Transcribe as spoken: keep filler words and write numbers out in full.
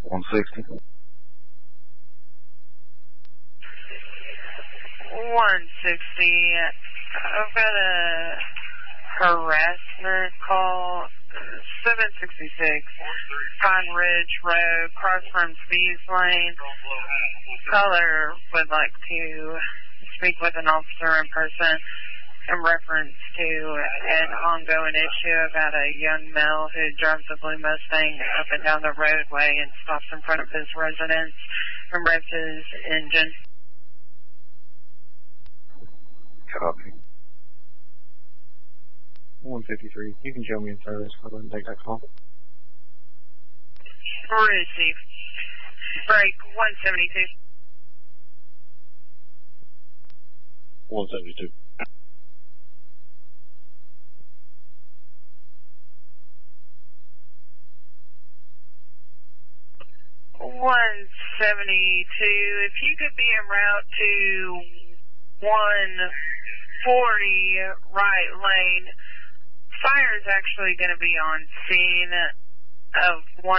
one sixty. one sixty. I've got a harassment call. seven sixty-six Pine Ridge Road, cross from Steve's Lane. Caller would like to speak with an officer in person in reference to an ongoing issue about a young male who drives a blue Mustang up and down the roadway and stops in front of his residence and revs his engine. Copy. one fifty-three. You can show me in service. I'll go ahead and take that call. Receive. Break one seventy-two. one seventy-two. one seventy-two. If you could be en route to one forty right lane, fire is actually going to be on scene of one